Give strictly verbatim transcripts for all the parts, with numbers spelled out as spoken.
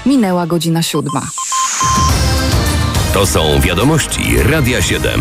Minęła godzina siódma. To są wiadomości Radia siedem.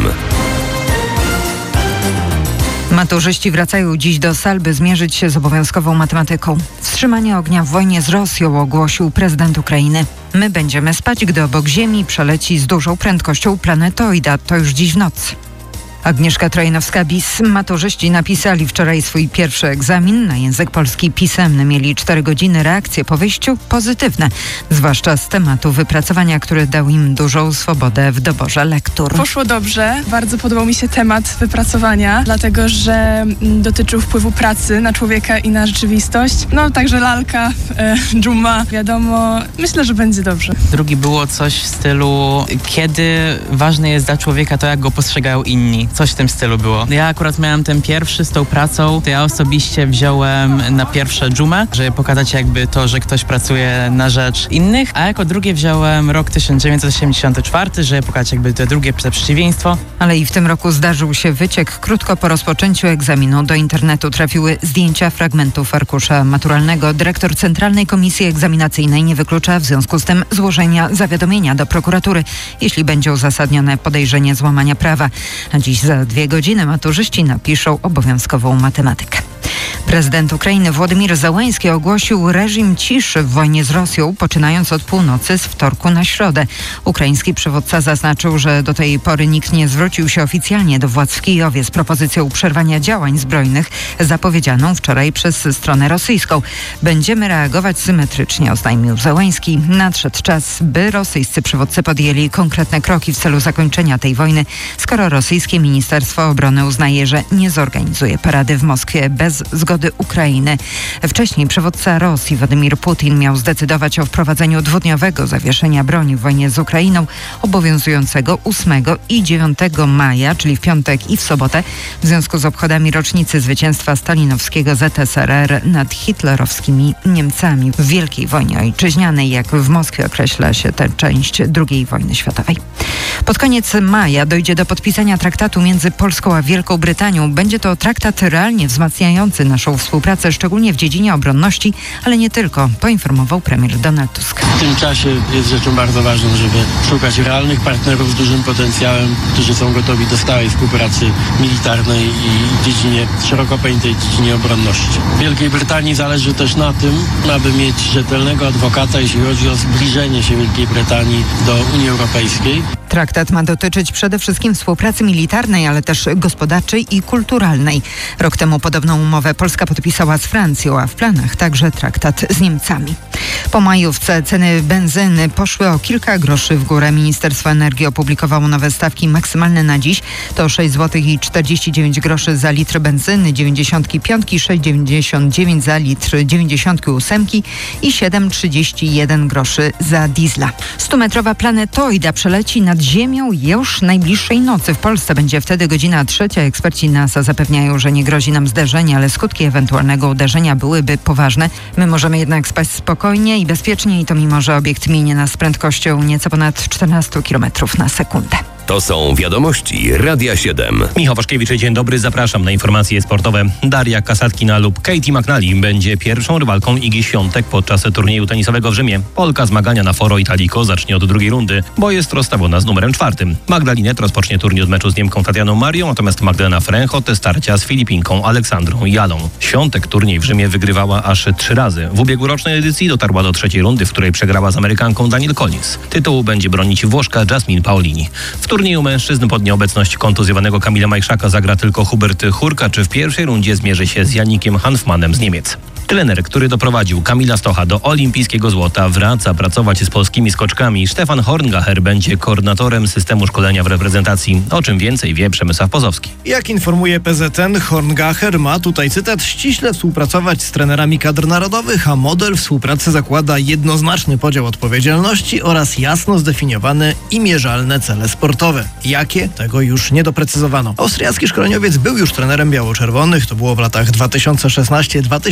Maturzyści wracają dziś do sal, by zmierzyć się z obowiązkową matematyką. Wstrzymanie ognia w wojnie z Rosją ogłosił prezydent Ukrainy. My będziemy spać, gdy obok Ziemi przeleci z dużą prędkością planetoida. To już dziś w nocy. Agnieszka Trojanowska-Bis. Maturzyści napisali wczoraj swój pierwszy egzamin na język polski pisemny. Mieli cztery godziny. Reakcje po wyjściu pozytywne, zwłaszcza z tematu wypracowania, który dał im dużą swobodę w doborze lektur. Poszło dobrze. Bardzo podobał mi się temat wypracowania, dlatego że dotyczył wpływu pracy na człowieka i na rzeczywistość. No także lalka, e, dżuma, wiadomo. Myślę, że będzie dobrze. Drugi było coś w stylu, kiedy ważne jest dla człowieka to, jak go postrzegają inni. Coś w tym stylu było. Ja akurat miałem ten pierwszy z tą pracą, to ja osobiście wziąłem na pierwsze dżumę, żeby pokazać jakby to, że ktoś pracuje na rzecz innych, a jako drugie wziąłem rok tysiąc dziewięćset osiemdziesiąty czwarty, żeby pokazać jakby to drugie przeciwieństwo. Ale i w tym roku zdarzył się wyciek. Krótko po rozpoczęciu egzaminu do internetu trafiły zdjęcia fragmentów arkusza maturalnego. Dyrektor Centralnej Komisji Egzaminacyjnej nie wyklucza w związku z tym złożenia zawiadomienia do prokuratury, jeśli będzie uzasadnione podejrzenie złamania prawa. A dziś za dwie godziny maturzyści napiszą obowiązkową matematykę. Prezydent Ukrainy Władimir Zełenski ogłosił reżim ciszy w wojnie z Rosją, poczynając od północy z wtorku na środę. Ukraiński przywódca zaznaczył, że do tej pory nikt nie zwrócił się oficjalnie do władz w Kijowie z propozycją przerwania działań zbrojnych zapowiedzianą wczoraj przez stronę rosyjską. Będziemy reagować symetrycznie, oznajmił Zełenski. Nadszedł czas, by rosyjscy przywódcy podjęli konkretne kroki w celu zakończenia tej wojny, skoro rosyjskie Ministerstwo Obrony uznaje, że nie zorganizuje parady w Moskwie bez zgody Ukrainy. Wcześniej przywódca Rosji Władimir Putin miał zdecydować o wprowadzeniu dwudniowego zawieszenia broni w wojnie z Ukrainą, obowiązującego ósmego i dziewiątego maja, czyli w piątek i w sobotę, w związku z obchodami rocznicy zwycięstwa stalinowskiego Z S R R nad hitlerowskimi Niemcami w Wielkiej Wojnie Ojczyźnianej, jak w Moskwie określa się tę część drugiej wojny światowej. Pod koniec maja dojdzie do podpisania traktatu między Polską a Wielką Brytanią. Będzie to traktat realnie wzmacniający naszą współpracę, szczególnie w dziedzinie obronności, ale nie tylko, poinformował premier Donald Tusk. W tym czasie jest rzeczą bardzo ważną, żeby szukać realnych partnerów z dużym potencjałem, którzy są gotowi do stałej współpracy militarnej i w dziedzinie, szeroko pojętej dziedzinie obronności. Wielkiej Brytanii zależy też na tym, aby mieć rzetelnego adwokata, jeśli chodzi o zbliżenie się Wielkiej Brytanii do Unii Europejskiej. Traktat ma dotyczyć przede wszystkim współpracy militarnej, ale też gospodarczej i kulturalnej. Rok temu podobną umowę Polska podpisała z Francją, a w planach także traktat z Niemcami. Po majówce ceny benzyny poszły o kilka groszy w górę. Ministerstwo Energii opublikowało nowe stawki maksymalne na dziś. To sześć złotych i czterdzieści dziewięć groszy za litr benzyny, dziewięćdziesiątki piątki, sześć dziewięćdziesiąt dziewięć za litr dziewięćdziesiątki ósemki i siedem trzydzieści jeden groszy za diesla. Stumetrowa planetoida przeleci nad Ziemią już najbliższej nocy. W Polsce będzie wtedy godzina trzecia. Eksperci NASA zapewniają, że nie grozi nam zderzenie, ale skutki ewentualnego uderzenia byłyby poważne. My możemy jednak spać spokojnie i bezpiecznie, i to mimo, że obiekt minie nas z prędkością nieco ponad czternaście kilometrów na sekundę. To są wiadomości Radia siedem. Michał Waszkiewicz, dzień dobry, zapraszam na informacje sportowe. Daria Kasatkina lub Katie McNally będzie pierwszą rywalką Igi Świątek podczas turnieju tenisowego w Rzymie. Polka zmagania na Foro Italico zacznie od drugiej rundy, bo jest rozstawiona z numerem czwartym. Magdalinet rozpocznie turniej od meczu z Niemką Tatianą Marią, natomiast Magdalena Fręchot starcia z Filipinką Aleksandrą Jalą. Świątek turniej w Rzymie wygrywała aż trzy razy. W ubiegłorocznej edycji dotarła do trzeciej rundy, w której przegrała z Amerykanką Daniel Collins. Tytułu będzie bronić Włoszka Jasmine Paolini. W turnieju mężczyzn pod nieobecność kontuzjowanego Kamila Majszaka zagra tylko Hubert Hurkacz. W pierwszej rundzie zmierzy się z Janikiem Hanfmanem z Niemiec. Trener, który doprowadził Kamila Stocha do olimpijskiego złota, wraca pracować z polskimi skoczkami. Stefan Horngacher będzie koordynatorem systemu szkolenia w reprezentacji. O czym więcej wie Przemysław Pozowski. Jak informuje P Z N, Horngacher ma, tutaj cytat, ściśle współpracować z trenerami kadr narodowych, a model współpracy zakłada jednoznaczny podział odpowiedzialności oraz jasno zdefiniowane i mierzalne cele sportowe. Jakie? Tego już nie doprecyzowano. Austriacki szkoleniowiec był już trenerem biało-czerwonych, to było w latach dwa tysiące szesnastym do dwa tysiące dziewiętnastym.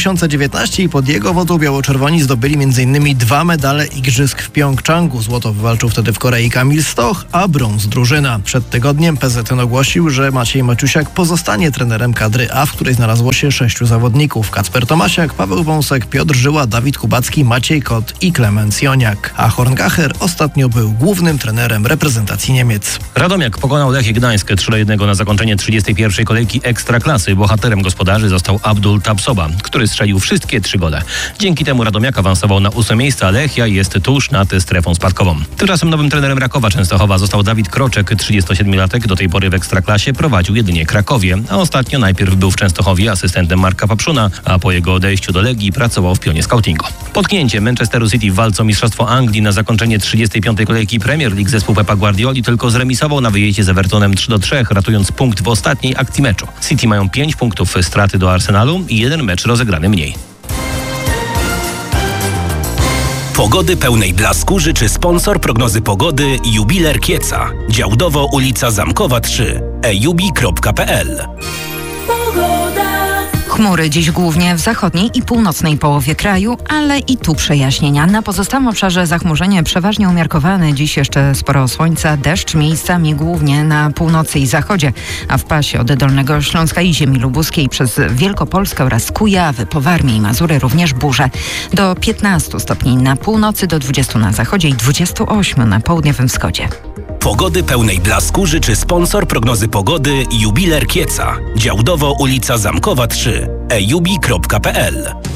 dziewiętnaście i pod jego wodą biało-czerwoni zdobyli m.in. dwa medale igrzysk w Pjongczangu. Złoto wywalczył wtedy w Korei Kamil Stoch, a brąz drużyna. Przed tygodniem P Z N ogłosił, że Maciej Maciusiak pozostanie trenerem kadry A, w której znalazło się sześciu zawodników. Kacper Tomasiak, Paweł Wąsek, Piotr Żyła, Dawid Kubacki, Maciej Kot i Klemens Joniak. A Horngacher ostatnio był głównym trenerem reprezentacji Niemiec. Radomiak pokonał Lechia Gdańsk trzy do jednego na zakończenie trzydziestej pierwszej kolejki Ekstraklasy. Bohaterem gospodarzy został Abdul Tabsoba, który strzelił wszystkie trzy gole. Dzięki temu Radomiak awansował na ósme miejsce, a Lechia jest tuż nad strefą spadkową. Tymczasem nowym trenerem Rakowa Częstochowa został Dawid Kroczek, trzydziestosiedmiolatek. Do tej pory w Ekstraklasie prowadził jedynie Krakowie, a ostatnio najpierw był w Częstochowie asystentem Marka Papszuna, a po jego odejściu do Legii pracował w pionie scoutingu. Potknięcie Manchesteru City w walce o Mistrzostwo Anglii na zakończenie trzydziestej piątej kolejki Premier League zespół Pepa Guardioli tylko zremisował na wyjeździe z Evertonem trzy do trzech, ratując punkt w ostatniej akcji meczu. City mają pięć punktów straty do Arsenalu i jeden mecz rozegrany mniej. Pogody pełnej blasku życzy sponsor prognozy pogody Jubiler Kieca. Działdowo ulica Zamkowa trzy. e jubi kropka p l. Chmury dziś głównie w zachodniej i północnej połowie kraju, ale i tu przejaśnienia. Na pozostałym obszarze zachmurzenie przeważnie umiarkowane. Dziś jeszcze sporo słońca, deszcz miejscami głównie na północy i zachodzie, a w pasie od Dolnego Śląska i ziemi lubuskiej przez Wielkopolskę oraz Kujawy, po Warmii i Mazury również burze. Do piętnastu stopni na północy, do dwudziestu na zachodzie i dwudziestu ośmiu na południowym wschodzie. Pogody pełnej blasku życzy sponsor prognozy pogody Jubiler Kieca. Działdowo ulica Zamkowa trzy. e jubi kropka p l.